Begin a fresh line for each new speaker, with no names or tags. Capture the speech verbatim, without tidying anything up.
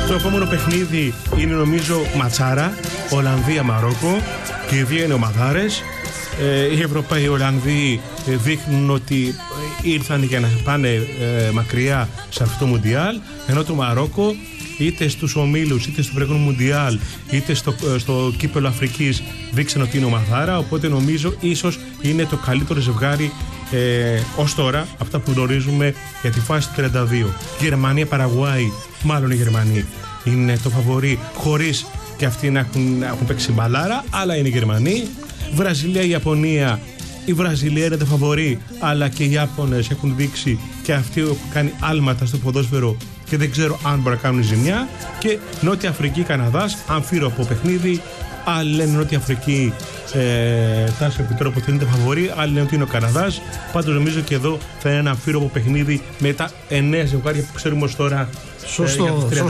Το επόμενο παιχνίδι είναι νομίζω ματσάρα, Ολλανδία-Μαρόκο, και οι δύο είναι ομαδάρες. Ε, οι Ευρωπαίοι, οι Ολλανδοί ε, δείχνουν ότι ήρθαν για να πάνε ε, μακριά σε αυτό το Μουντιάλ, ενώ το Μαρόκο είτε στους ομίλους, είτε στο προηγούμενο Μουντιάλ, είτε στο, στο κύπελλο Αφρικής δείξαν ότι είναι ομαδάρα, οπότε νομίζω ίσως είναι το καλύτερο ζευγάρι ε, ως τώρα, αυτά που γνωρίζουμε για τη φάση του τριάντα δύο. Γερμανία-Παραγουάη, μάλλον οι Γερμανοί είναι το φαβορί, χωρίς και αυτοί να έχουν, να έχουν παίξει μπαλάρα, αλλά είναι οι Γερμανοί. Βραζιλία-Ιαπωνία, η Βραζιλία είναι το φαβορί, αλλά και οι Ιάπωνες έχουν δείξει και αυτοί έχουν κάνει άλματα στο ποδόσφαιρο και δεν ξέρω αν μπορεί να κάνουν ζημιά. Και Νότια Αφρική-Καναδάς, αμφίροπο παιχνίδι. Άλλοι λένε Νότια Αφρική, ε, τάση επιτρόπου ότι είναι το φαβορί, άλλοι λένε ότι είναι ο Καναδάς. Πάντως νομίζω και εδώ θα είναι ένα αμφίροπο παιχνίδι με τα εννέα ζευγάρια που ξέρουμε ως τώρα.
Σωστό, ε,